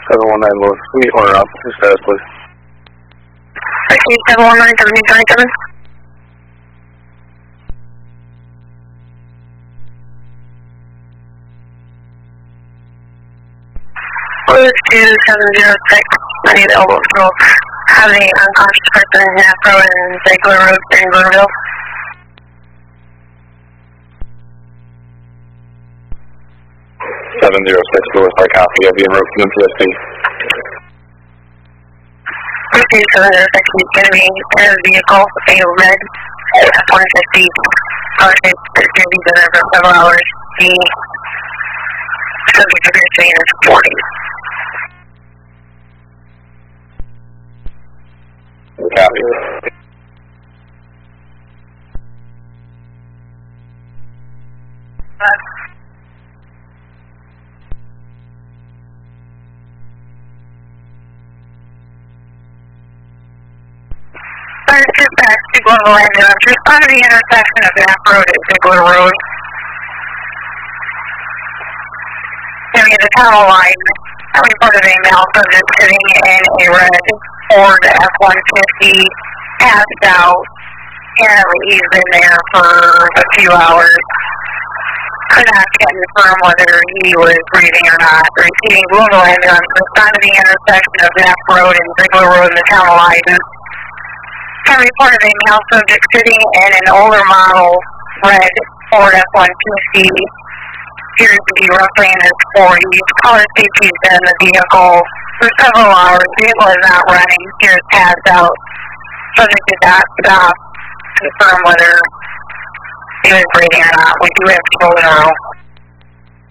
719 Lewis, can you order up? Your status, please. Okay, 719, 727. Lewis 2706, I need elbow stroke. Have a unconscious person in Nafro and Ziegler Road in Boonville. 706 Lewis, I copy. I'll be en route from MTSP. Okay, 706 is going to be in a vehicle, a red F-150. Okay, it's going to be there for several hours. The subject of your scene is 40. Copy. Just back to Global Ambulance. Respond to the intersection of Nap Road and Ziegler Road. Area the tunnel line. Every part of a male subject sitting in a red Ford F-150 passed out. Apparently he's been there for a few hours. Could not confirm whether he was breathing or not. Receiving Global Ambulance. Respond to the intersection of Nap Road and Ziegler Road and the tunnel line. Every part of a male subject sitting in an older model red Ford F-150 appears to be roughly in his 40s. Caller safety has been in the vehicle for several hours. The vehicle is not running. Appears passed out. Subject did not stop to confirm whether he was breathing or not. We do have people in a row.